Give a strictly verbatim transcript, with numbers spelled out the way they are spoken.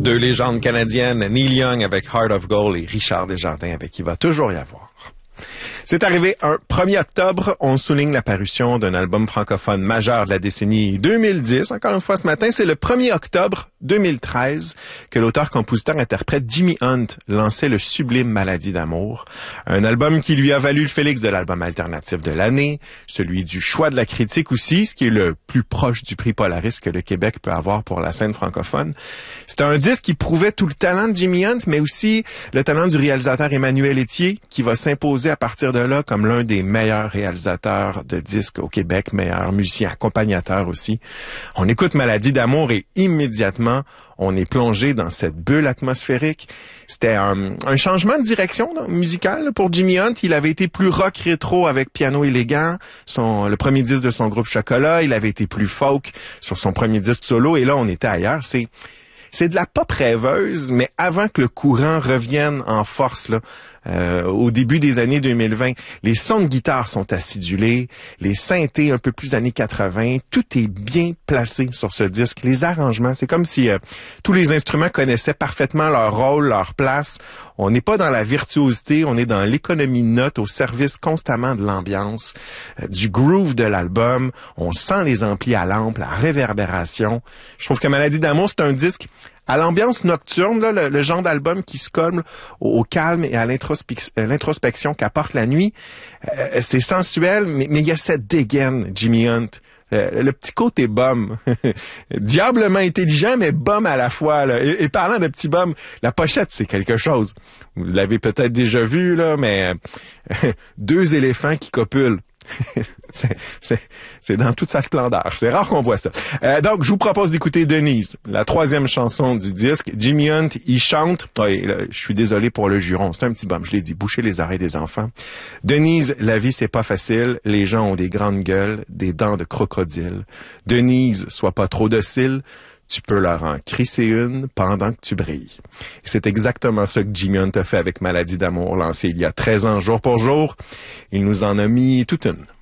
Deux légendes canadiennes, Neil Young avec Heart of Gold et Richard Desjardins avec Il va toujours y avoir. C'est arrivé un premier octobre, on souligne la parution d'un album francophone majeur de la décennie deux mille dix. Encore une fois ce matin, c'est le premier octobre deux mille treize que l'auteur-compositeur-interprète Jimmy Hunt lançait le sublime Maladie d'amour. Un album qui lui a valu le Félix de l'album alternatif de l'année, celui du choix de la critique aussi, ce qui est le plus proche du prix Polaris que le Québec peut avoir pour la scène francophone. C'était un disque qui prouvait tout le talent de Jimmy Hunt, mais aussi le talent du réalisateur Emmanuel Etier, qui va s'imposer à partir de là comme l'un des meilleurs réalisateurs de disques au Québec, meilleur musicien, accompagnateur aussi. On écoute Maladie d'amour et immédiatement, on est plongé dans cette bulle atmosphérique. C'était un, un changement de direction là, musicale pour Jimmy Hunt. Il avait été plus rock rétro avec Piano élégant, son, le premier disque de son groupe Chocolat. Il avait été plus folk sur son premier disque solo. Et là, on était ailleurs. C'est C'est de la pop rêveuse, mais avant que le courant revienne en force, là, euh, au début des années deux mille vingt. Les sons de guitare sont acidulés, les synthés un peu plus années quatre-vingts, tout est bien placé sur ce disque. Les arrangements, c'est comme si euh, tous les instruments connaissaient parfaitement leur rôle, leur place. On n'est pas dans la virtuosité, on est dans l'économie de notes au service constamment de l'ambiance, euh, du groove de l'album. On sent les amplis à lampe, la réverbération. Je trouve que Maladie d'amour, c'est un disque à l'ambiance nocturne, là, le, le genre d'album qui se colle au, au calme et à l'introspec- l'introspection qu'apporte la nuit. Euh, c'est sensuel, mais, mais il y a cette dégaine, Jimmy Hunt. Le, le petit côté bum. Diablement intelligent, mais bum à la fois. Là. Et, et parlant de petit bum, la pochette, c'est quelque chose. Vous l'avez peut-être déjà vu, là, mais euh, deux éléphants qui copulent. c'est, c'est, c'est dans toute sa splendeur. C'est rare qu'on voit ça. Euh, donc, je vous propose d'écouter Denise, la troisième chanson du disque. Jimmy Hunt, il chante. Oui, là, je suis désolé pour le juron. C'est un petit bum, je l'ai dit. Boucher les oreilles des enfants. Denise, la vie, c'est pas facile. Les gens ont des grandes gueules, des dents de crocodile. Denise, sois pas trop docile. Tu peux leur en crisser une pendant que tu brilles. Et c'est exactement ça que Jimmy Hunt a fait avec Maladie d'amour, lancé il y a treize ans, jour pour jour. Il nous en a mis toute une.